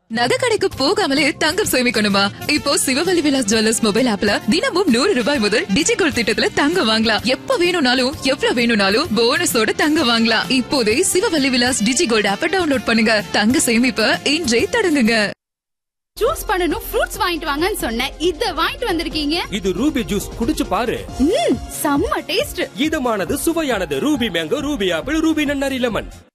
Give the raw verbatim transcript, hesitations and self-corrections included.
நகை கடைக்கு போகாமலே தங்கம் சேமிக்கணுமா? இப்போ சிவவல்லி விலாஸ் ஜுவல்லர்ஸ் மொபைல் ஆப்ல தினமும் நூறு ரூபாய் முதல் டிஜிகோல்ட் திட்டத்துல தங்கம் வாங்கலாம். எப்ப வேணும்னாலும் எவ்வளவு வேணும்னாலும் போனஸோட தங்கம் வாங்கலாம். இப்போதே சிவவல்லி விலாஸ் டிஜிகோல்ட் ஆப்பை டவுன்லோட் பண்ணுங்க. தங்க சேமிப்ப இன்றே தொடங்குங்க. ஜூஸ் பண்ணனும் ஃப்ரூட்ஸ் வாங்கிட்டு வாங்கன்னு சொன்னேன். இத வாங்கிட்டு வந்திருக்கீங்க. இது ரூபி ஜூஸ், குடிச்சு பாரு. ம், செம்ம taste. இதமானது, சுவையானது. Ruby mango, Ruby apple, Ruby நன்னாரி லெமன்.